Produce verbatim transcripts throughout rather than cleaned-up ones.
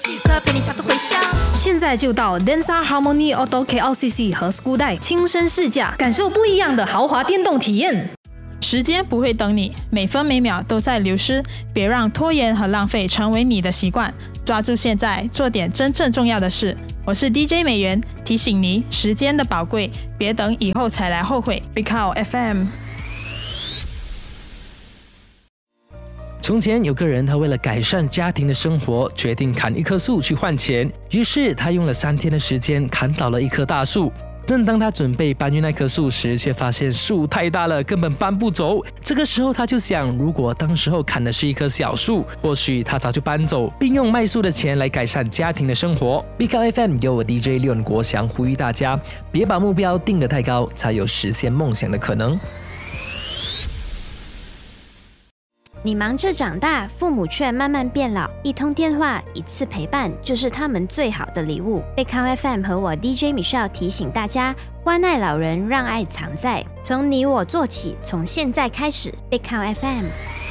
汽车陪你找到回乡。 现在就到 Denza Harmony Auto K L C C 和 Skudai 亲身试驾，感受不一样的豪华电动体验。 时间不会等你，每分每秒都在流失，别让拖延和浪费成为你的习惯。抓住现在，做点真正重要的事。我是 D J 美元，提醒你时间的宝贵，别等以后才来后悔。Big Cow F M。 从前有个人，他为了改善家庭的生活，决定砍一棵树去换钱。于是他用了三天的时间砍倒了一棵大树。正当他准备搬运那棵树时，却发现树太大了，根本搬不走。这个时候他就想，如果当时候砍的是一棵小树，或许他早就搬走，并用卖树的钱来改善家庭的生活。Big Cow F M 由我 D J 廖国祥呼吁大家，别把目标定得太高，才有实现梦想的可能。 你忙着长大，父母却慢慢变老，一通电话，一次陪伴，就是他们最好的礼物。Big Cow F M 和我 D J Michelle 提醒大家，关爱老人，让爱藏在，从你我做起，从现在开始。Big Cow F M。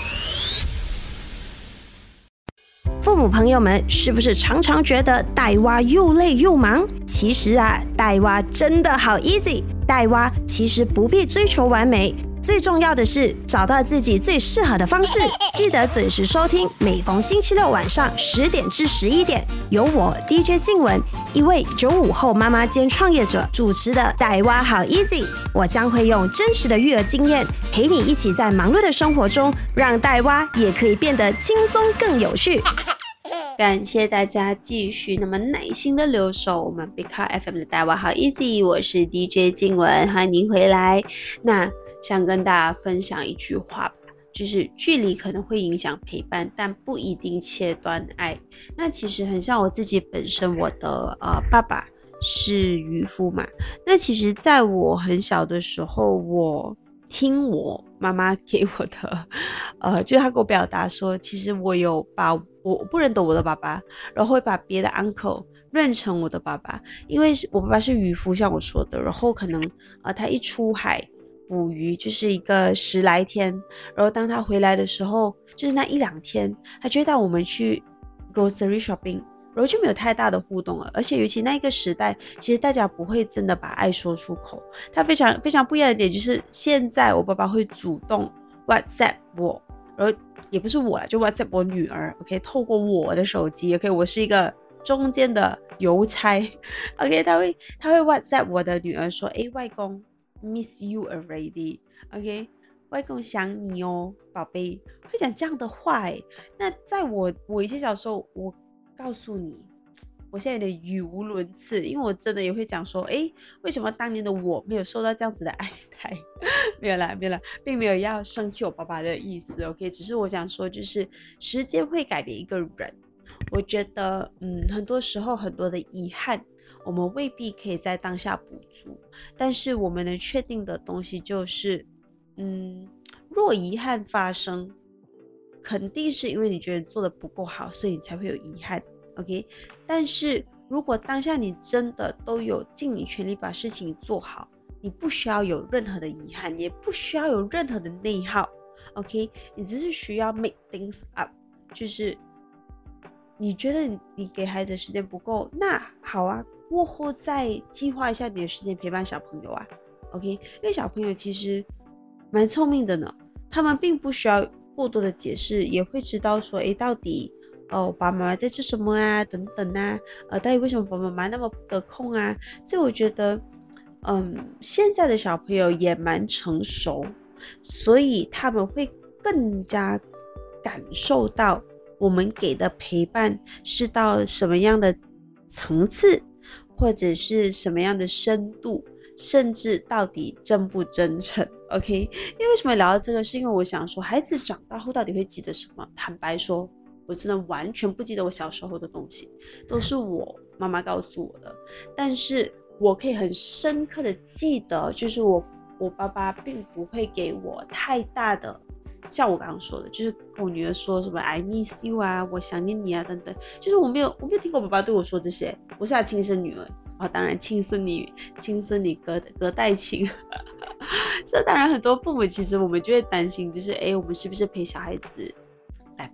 父母朋友们，是不是常常觉得带娃又累又忙？其实啊，带娃真的好 easy。带娃其实不必追求完美。最重要的是找到自己最适合的方式，记得准时收听，每逢星期六晚上十点至十一点，由我 D J 静雯，一位九五后妈妈兼创业者主持的带娃好 easy。我将会用真实的育儿经验，陪你一起在忙碌的生活中，让带娃也可以变得轻松更有趣。感谢大家继续那么耐心的留守我们 Big Cow F M 的带娃好 easy， 我是 D J 静雯，欢迎您回来。那想跟大家分享一句话吧，就是距离可能会影响陪伴，但不一定切断爱。那其实很像我自己本身，我的呃爸爸是渔夫嘛。那其实在我很小的时候，我听我妈妈给我的，呃，就是她给我表达说，其实我有把我我不认得我的爸爸，然后会把别的 uncle 认成我的爸爸，因为我爸爸是渔夫，像我说的，然后可能呃他一出海捕鱼就是一个十来天，然后当他回来的时候，就是那一两天，他就会带我们去 grocery shopping， 然后就没有太大的互动了。而且尤其那个时代，其实大家不会真的把爱说出口。他非常非常不一样的点就是，现在我爸爸会主动 WhatsApp 我，然后也不是我啦，就 WhatsApp 我女儿 ，OK， 透过我的手机 ，OK， 我是一个中间的邮差 ，OK， 他会他会 WhatsApp 我的女儿说，哎，外公。Miss you already, OK？ 外公想你哦，宝贝，会讲这样的话哎。那在我我以前小时候，我告诉你，我现在有点语无伦次，因为我真的也会讲说，哎，为什么当年的我没有受到这样子的爱戴？没有啦，没有啦，并没有要生气我爸爸的意思 ，OK？ 只是我想说，就是时间会改变一个人。我觉得，嗯，很多时候很多的遗憾。我们未必可以在当下补足，但是我们能确定的东西就是，嗯，若遗憾发生，肯定是因为你觉得做的不够好，所以你才会有遗憾 ，OK？ 但是如果当下你真的都有尽你全力把事情做好，你不需要有任何的遗憾，也不需要有任何的内耗 ，OK？ 你只是需要 make things up， 就是你觉得你给孩子的时间不够，那好啊。过后再计划一下你的时间陪伴小朋友啊 ，OK？ 因为小朋友其实蛮聪明的呢，他们并不需要过多的解释，也会知道说，诶，到底哦，我爸爸妈妈在做什么啊，等等啊，呃，到底为什么爸爸妈妈那么不得空啊？所以我觉得，嗯，现在的小朋友也蛮成熟，所以他们会更加感受到我们给的陪伴是到什么样的层次。或者是什么样的深度，甚至到底真不真诚 OK？ 因为为什么聊到这个，是因为我想说孩子长大后到底会记得什么。坦白说，我真的完全不记得我小时候的东西，都是我妈妈告诉我的，但是我可以很深刻的记得，就是我我爸爸并不会给我太大的，像我刚刚说的，就是跟我女儿说什么 I miss you 啊，我想念你啊等等，就是我没有我没有听过爸爸对我说这些。我是他亲生女儿啊、哦，当然亲生女亲生女隔隔代亲所以当然很多父母其实我们就会担心，就是哎，我们是不是陪小孩子来不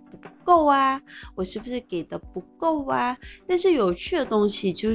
够啊？我是不是给的不够啊？但是有趣的东西就是，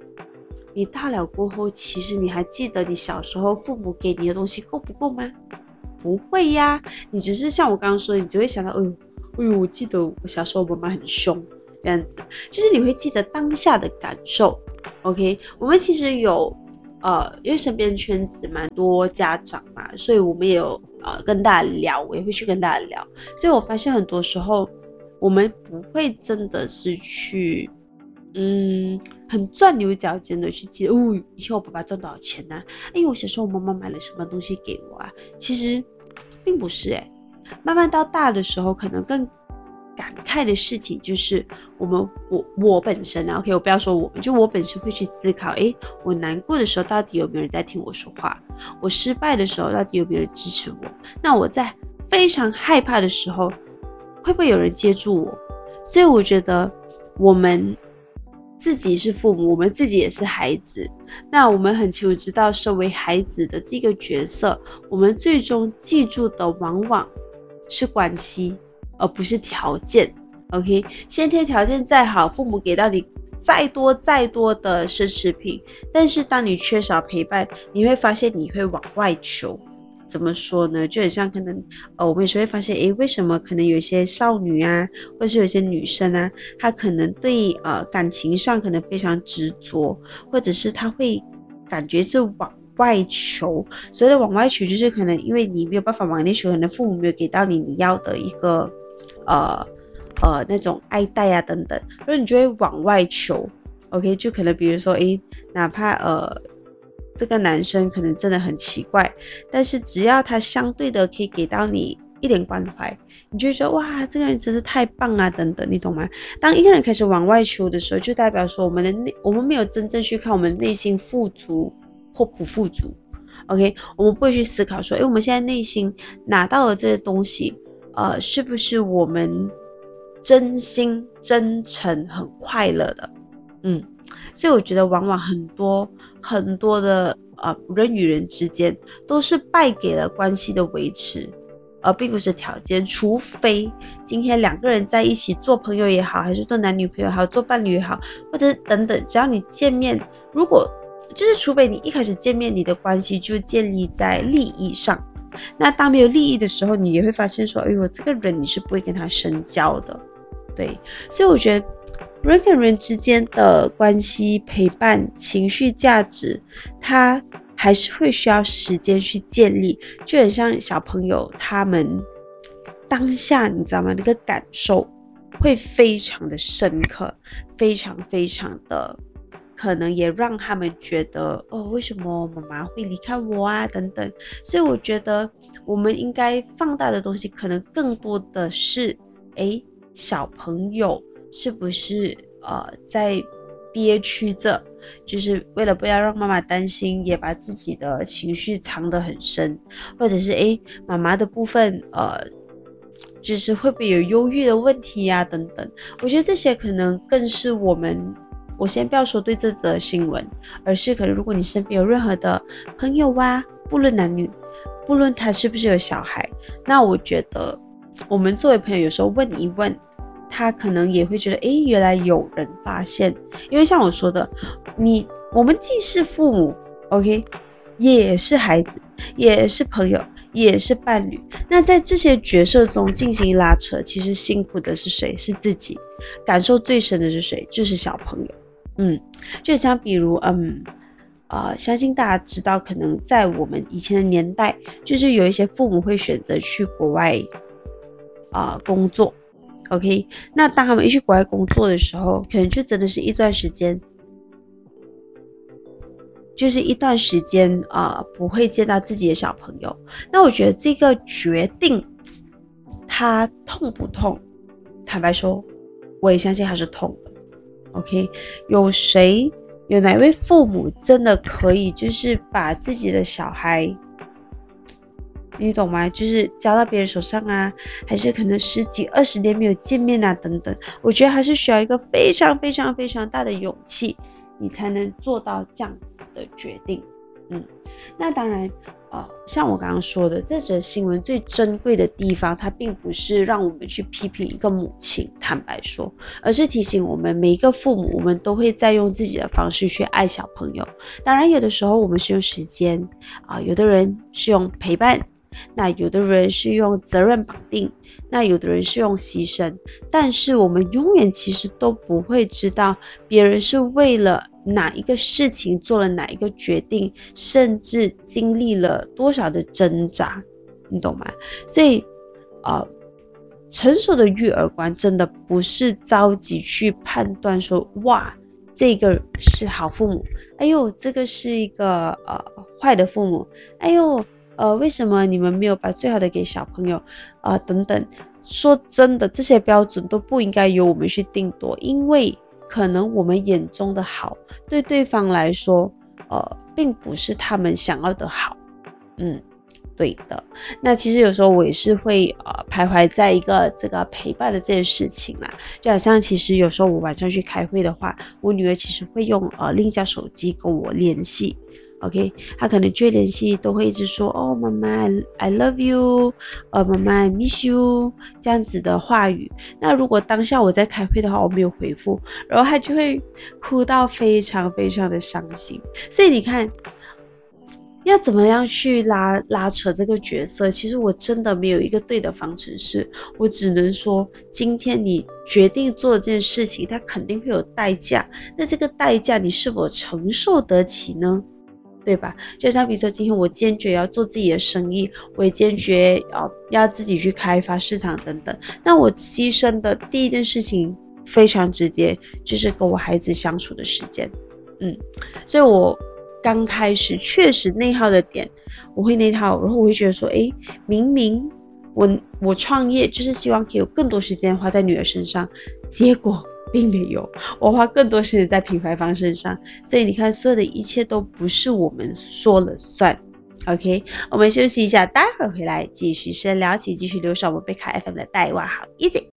你大了过后，其实你还记得你小时候父母给你的东西够不够吗？不会呀，你只是像我刚刚说的，你只会想到，哎呦，哎呦，我记得我小时候妈妈很凶，这样子，就是你会记得当下的感受。OK， 我们其实有，呃，因为身边圈子蛮多家长嘛，所以我们也有呃跟大家聊，我也会去跟大家聊，所以我发现很多时候我们不会真的是去。嗯，很钻牛角尖的去记得，哦，以前我爸爸赚多少钱呢、啊？哎，我小时候我妈妈买了什么东西给我啊？其实并不是哎、欸，慢慢到大的时候，可能更感慨的事情就是我们我我本身啊 ，OK， 我不要说我们，就我本身会去思考，哎，我难过的时候到底有没有人在听我说话？我失败的时候到底有没有人支持我？那我在非常害怕的时候，会不会有人接住我？所以我觉得我们。自己是父母，我们自己也是孩子。那我们很清楚知道，身为孩子的这个角色，我们最终记住的往往是关系，而不是条件。OK， 先天条件再好，父母给到你再多再多的奢侈品，但是当你缺少陪伴，你会发现你会往外求。怎么说呢？就很像可能，呃，我们有时候会发现，诶，为什么可能有一些少女啊，或者是有一些女生啊，她可能对呃感情上可能非常执着，或者是她会感觉是往外求。所谓的往外求，就是可能因为你没有办法往内求，可能父母没有给到你你要的一个呃呃那种爱戴啊等等，所以你就会往外求。OK， 就可能比如说，诶，哪怕呃。这个男生可能真的很奇怪，但是只要他相对的可以给到你一点关怀，你就觉得哇，这个人真是太棒啊，等等，你懂吗？当一个人开始往外求的时候，就代表说我们的内，我们没有真正去看我们内心富足或不富足。OK， 我们不会去思考说，哎，我们现在内心拿到了这些东西，呃，是不是我们真心、真诚、很快乐的？嗯。所以我觉得往往很多很多的呃人与人之间都是败给了关系的维持，而并不是条件。除非今天两个人在一起做朋友也好，还是做男女朋友也好，做伴侣也好，或者等等，只要你见面，如果就是除非你一开始见面你的关系就建立在利益上，那当没有利益的时候，你也会发现说，哎呦，这个人你是不会跟他深交的。对，所以我觉得人跟人之间的关系、陪伴、情绪价值，它还是会需要时间去建立，就很像小朋友他们当下，你知道吗？那个感受会非常的深刻，非常非常的可能也让他们觉得哦，为什么妈妈会离开我啊？等等。所以我觉得我们应该放大的东西，可能更多的是，诶，小朋友是不是呃在憋屈着，就是为了不要让妈妈担心，也把自己的情绪藏得很深，或者是诶妈妈的部分呃就是会不会有忧郁的问题啊等等。我觉得这些可能更是我们，我先不要说对这则新闻，而是可能如果你身边有任何的朋友啊，不论男女，不论他是不是有小孩，那我觉得我们作为朋友有时候问一问他，可能也会觉得诶原来有人发现。因为像我说的，你我们既是父母 OK， 也是孩子，也是朋友，也是伴侣。那在这些角色中进行拉扯，其实辛苦的是谁？是自己。感受最深的是谁？就是小朋友。嗯，就像比如嗯呃，相信大家知道，可能在我们以前的年代，就是有一些父母会选择去国外啊、呃、工作。OK， 那当他们一去国外工作的时候，可能就真的是一段时间，就是一段时间啊、呃，不会见到自己的小朋友。那我觉得这个决定，他痛不痛？坦白说，我也相信他是痛的。OK， 有谁有哪位父母真的可以就是把自己的小孩，你懂吗？就是交到别人手上啊，还是可能十几二十年没有见面啊等等，我觉得还是需要一个非常非常非常大的勇气，你才能做到这样子的决定。 嗯，那当然呃，像我刚刚说的，这则新闻最珍贵的地方，它并不是让我们去批评一个母亲，坦白说，而是提醒我们每一个父母，我们都会在用自己的方式去爱小朋友。当然，有的时候我们是用时间啊、呃，有的人是用陪伴，那有的人是用责任绑定，那有的人是用牺牲，但是我们永远其实都不会知道别人是为了哪一个事情做了哪一个决定，甚至经历了多少的挣扎，你懂吗？所以呃，成熟的育儿观真的不是着急去判断说，哇，这个是好父母，哎呦，这个是一个呃坏的父母，哎呦，呃，为什么你们没有把最好的给小朋友，呃，等等。说真的，这些标准都不应该由我们去定夺，因为可能我们眼中的好，对对方来说，呃，并不是他们想要的好。嗯，对的。那其实有时候我也是会呃徘徊在一个这个陪伴的这件事情啦，就好像其实有时候我晚上去开会的话，我女儿其实会用呃另一家手机跟我联系。OK， 他可能就会联系，都会一直说哦，妈妈 I love you， 呃，妈妈 I miss you 这样子的话语。那如果当下我在开会的话，我没有回复，然后他就会哭到非常非常的伤心。所以你看，要怎么样去拉拉扯这个角色？其实我真的没有一个对的方程式，我只能说，今天你决定做这件事情，它肯定会有代价。那这个代价你是否承受得起呢？对吧？就像比如说，今天我坚决要做自己的生意，我也坚决要要自己去开发市场等等。那我牺牲的第一件事情非常直接，就是跟我孩子相处的时间。嗯，所以我刚开始确实内耗的点，我会内耗，然后我会觉得说，诶，明明我我创业就是希望可以有更多时间花在女儿身上，结果并没有，我花更多时间在平凡方身上，所以你看，所有的一切都不是我们说了算。OK， 我们休息一下，待会儿回来继续深聊起，继续留守我们贝卡 F M 的带娃好 easy。